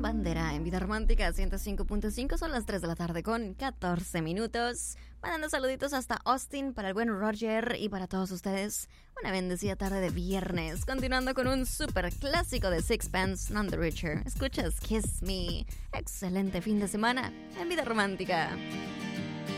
Bandera en Vida Romántica 105.5. Son las 3 de la tarde con 14 minutos. Mandando saluditos hasta Austin para el buen Roger y para todos ustedes. Una bendecida tarde de viernes. Continuando con un super clásico de Sixpence None the Richer. Escuchas Kiss Me. Excelente fin de semana en Vida Romántica.